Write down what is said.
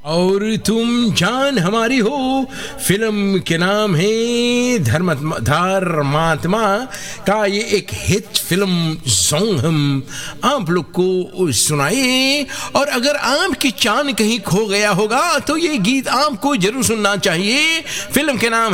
और तुम जान हमारी हो। फिल्म के नाम है धर्मात्मा का ये एक हिट फिल्म सॉन्ग हम आप लोग को सुनाए। और अगर आपकी चांद कहीं खो गया होगा तो ये गीत आपको जरूर सुनना चाहिए। फिल्म के नाम